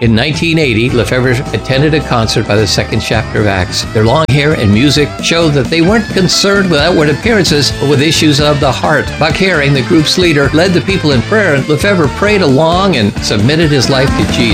In 1980, Lefebvre attended a concert by the second chapter of Acts. Their long hair and music showed that they weren't concerned with outward appearances, but with issues of the heart. Buck Herring, the group's leader, led the people in prayer, and Lefebvre prayed along and submitted his life to Jesus.